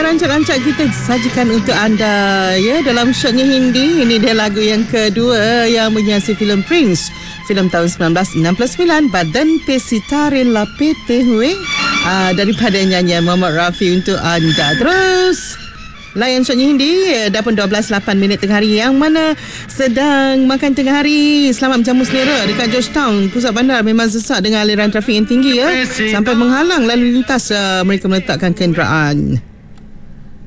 rancak-rancak kita sajikan untuk anda ya dalam Syoknya Hindi. Ini dia lagu yang kedua yang menyiasati filem Prince, filem tahun 1969, Badan Pe Sitare Lapete Hue, daripada nyanyian Muhammad Rafi untuk anda. Terus layan Syoknya Hindi dah pun 12.08 tengah hari. Yang mana sedang makan tengah hari, selamat berjamu selera dekat Georgetown, pusat bandar memang sesak dengan aliran trafik yang tinggi ya, sampai menghalang lalu lintas mereka meletakkan kenderaan.